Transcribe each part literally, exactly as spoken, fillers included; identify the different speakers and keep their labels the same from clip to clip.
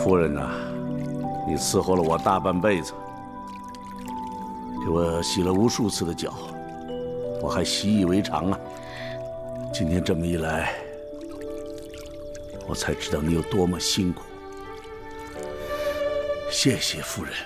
Speaker 1: 夫人呐、啊，你伺候了我大半辈子，给我洗了无数次的脚，我还习以为常啊。今天这么一来，我才知道你有多么辛苦。谢谢夫人。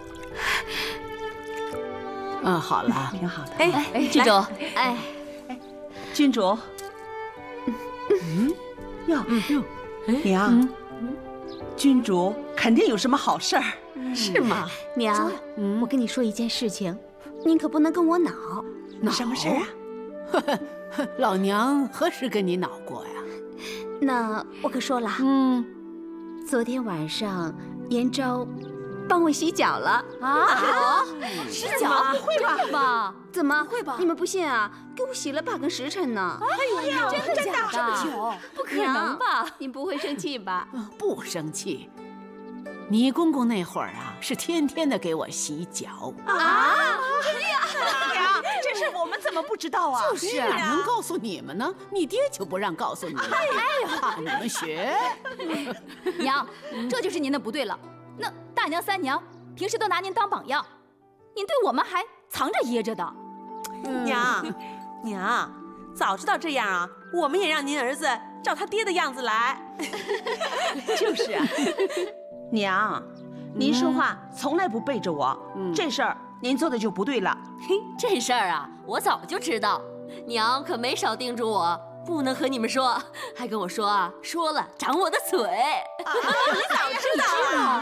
Speaker 2: 嗯，好了，
Speaker 3: 挺好的。
Speaker 4: 哎哎，郡主，
Speaker 3: 哎哎，郡主。嗯，哟哟，娘，郡主肯定有什么好事儿，
Speaker 2: 是吗？
Speaker 4: 娘，我跟你说一件事情，您可不能跟我恼。
Speaker 2: 恼
Speaker 3: 什么事儿啊？
Speaker 2: 老娘何时跟你恼过呀？
Speaker 4: 那我可说了，
Speaker 2: 嗯，
Speaker 4: 昨天晚上延昭帮我洗脚了
Speaker 5: 啊！洗脚？不会吧？
Speaker 4: 吧？怎么？
Speaker 5: 不会吧？
Speaker 4: 你们不信啊？给我洗了半个时辰呢！
Speaker 5: 哎呦，真的假的？这么久？不可能吧？
Speaker 4: 你不会生气吧？
Speaker 2: 不生气。你公公那会儿啊，是天天的给我洗脚
Speaker 3: 啊！娘，这事我们怎么不知道啊？
Speaker 2: 就是哪能告诉你们呢？你爹就不让告诉你们。哎呀，怕你们学。
Speaker 5: 娘，这就是您的不对了。那大娘、三娘平时都拿您当榜样，您对我们还藏着掖着的。
Speaker 6: 娘，娘，早知道这样啊，我们也让您儿子照他爹的样子来。
Speaker 3: 就是啊。娘，您说话从来不背着我，嗯、这事儿您做的就不对了。
Speaker 7: 嘿，这事儿啊，我早就知道，娘可没少叮嘱我，不能和你们说，还跟我说啊，说了长我的嘴。
Speaker 6: 啊，你早知道啊！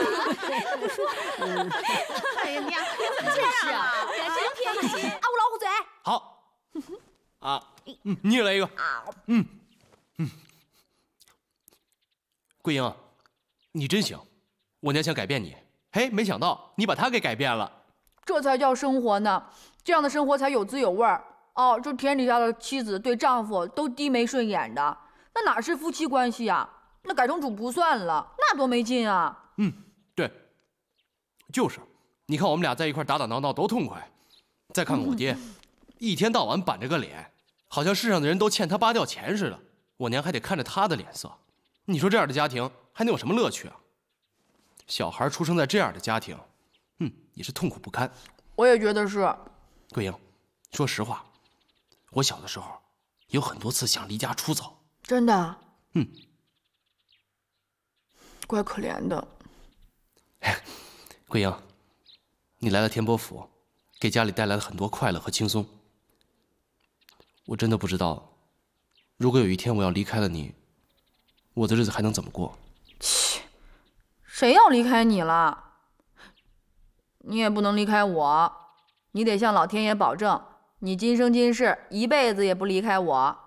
Speaker 3: 哎呀，娘，
Speaker 5: 就是啊，真偏心！啊，我老虎嘴。
Speaker 8: 好，啊，嗯，你也来一个。嗯嗯，桂英。你真行，我娘想改变你，嘿，没想到你把她给改变了。
Speaker 9: 这才叫生活呢，这样的生活才有滋有味儿。哦，这天底下的妻子对丈夫都低眉顺眼的，那哪是夫妻关系啊？那改成主仆算了，那多没劲啊！
Speaker 8: 嗯，对，就是，你看我们俩在一块打打闹闹多痛快。再看看我爹，一天到晚板着个脸，好像世上的人都欠他八吊钱似的，我娘还得看着他的脸色。你说这样的家庭还能有什么乐趣啊？小孩出生在这样的家庭，嗯，也是痛苦不堪。
Speaker 9: 我也觉得是。
Speaker 8: 桂英，说实话，我小的时候有很多次想离家出走。
Speaker 9: 真的？
Speaker 8: 嗯。
Speaker 9: 怪可怜的。
Speaker 8: 桂英，你来了天波府，给家里带来了很多快乐和轻松。我真的不知道，如果有一天我要离开了你，我的日子还能怎么过？
Speaker 9: 切，谁要离开你了？你也不能离开我，你得向老天爷保证，你今生今世一辈子也不离开我。